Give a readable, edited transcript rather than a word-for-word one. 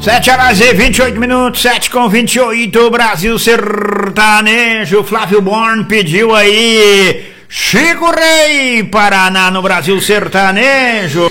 7h28, 7h28, Brasil Sertanejo. Flávio Born pediu aí Chico Rei, Paraná, no Brasil Sertanejo.